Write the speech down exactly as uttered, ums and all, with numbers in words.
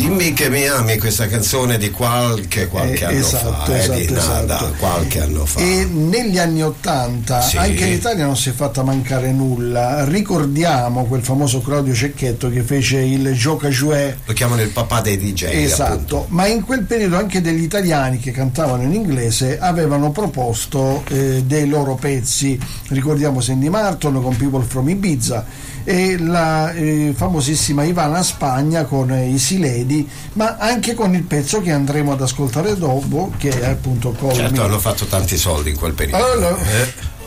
Dimmi che mi ami, questa canzone di qualche qualche eh, anno esatto, fa, esatto, eh, di Nada, esatto. qualche anno fa. E negli anni Ottanta sì. anche in Italia non si è fatta mancare nulla. Ricordiamo quel famoso Claudio Cecchetto che fece il Gioca Jouet, lo chiamano il papà dei D J. esatto, appunto. ma in quel periodo anche degli italiani che cantavano in inglese avevano proposto eh, dei loro pezzi. Ricordiamo Sandy Martin con People from Ibiza e la eh, famosissima Ivana Spagna con eh, Easy Lady, ma anche con il pezzo che andremo ad ascoltare dopo, che è appunto Call Certo, Me. hanno fatto tanti soldi in quel periodo. Allora, eh.